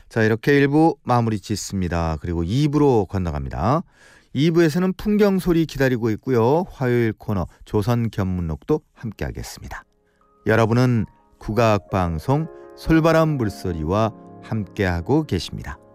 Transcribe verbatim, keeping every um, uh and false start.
자, 이렇게 일 부 마무리 짓습니다. 그리고 이 부로 건너갑니다. 이 부에서는 풍경 소리 기다리고 있고요. 화요일 코너 조선 견문록도 함께하겠습니다. 여러분은 국악방송 솔바람 물소리와 함께하고 계십니다.